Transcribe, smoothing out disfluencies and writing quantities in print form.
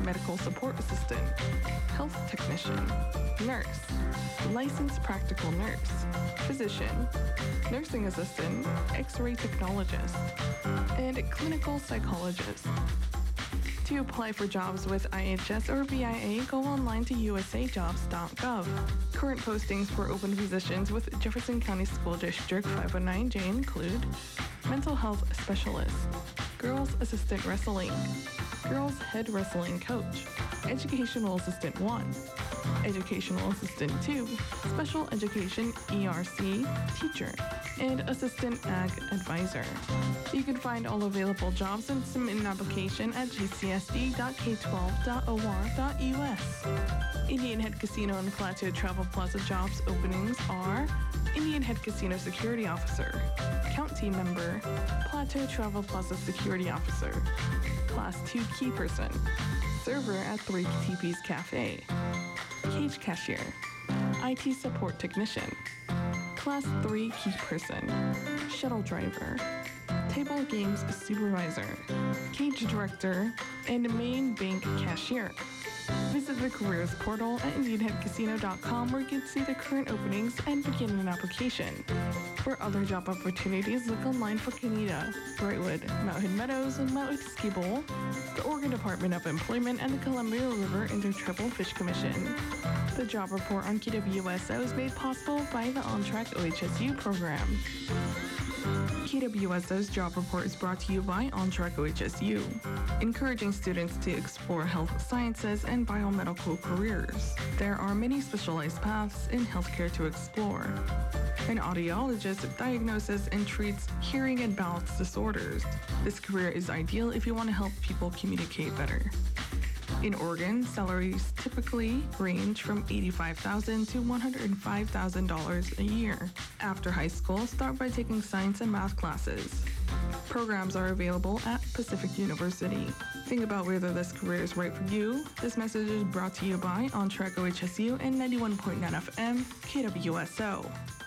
medical support assistant, health technician, nurse, licensed practical nurse, physician, nursing assistant, X-ray technologist, and clinical psychologist. To apply for jobs with IHS or VIA, go online to usajobs.gov. Current postings for open positions with Jefferson County School District 509J include mental health specialist, girls assistant wrestling, girls head wrestling coach, educational assistant 1, educational assistant 2, special education ERC teacher, and assistant ag advisor. You can find all available jobs and submit an application at gcsd.k12.or.us. Indian Head Casino and Plateau Travel Plaza jobs openings are Indian Head Casino Security Officer, Count Team Member, Plateau Travel Plaza Security Officer, Class 2 Key Person, Server at 3 TP's Cafe, Cage Cashier, IT Support Technician, Class 3 Key Person, Shuttle Driver, Table Games Supervisor, Cage Director, and Main Bank Cashier. Visit the careers portal at IndianHeadCasino.com where you can see the current openings and begin an application. For other job opportunities, look online for Canada, Brightwood, Mountain Meadows, and Mount Ski Bowl, the Oregon Department of Employment, and the Columbia River Intertribal Fish Commission. The job report on KWSO is made possible by the On-Track OHSU program. KWSO's job report is brought to you by On-Track OHSU, encouraging students to explore health sciences and biomedical careers. There are many specialized paths in healthcare to explore. An audiologist diagnoses and treats hearing and balance disorders. This career is ideal if you want to help people communicate better. In Oregon, salaries typically range from $85,000 to $105,000 a year. After high school, start by taking science and math classes. Programs are available at Pacific University. Think about whether this career is right for you. This message is brought to you by On Track OHSU and 91.9 FM KWSO.